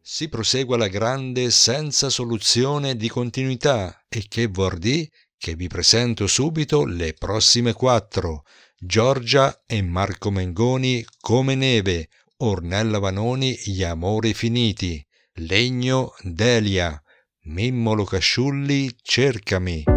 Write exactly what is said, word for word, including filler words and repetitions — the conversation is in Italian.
si prosegue alla grande senza soluzione di continuità, e che vuol dire che vi presento subito le prossime quattro: Giorgia e Marco Mengoni come neve, Ornella Vanoni gli amori finiti, Legno Delia, Mimmo Locasciulli cercami.